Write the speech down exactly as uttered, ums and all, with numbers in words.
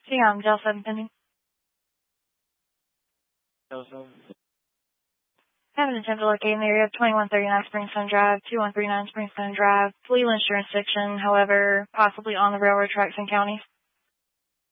Yeah, I'm Del seven pending. Del seven. Have an attempt to locate in the area of twenty-one thirty-nine Springstone Drive, two one three nine Springstone Drive, legal insurance section, however, possibly on the railroad tracks in county.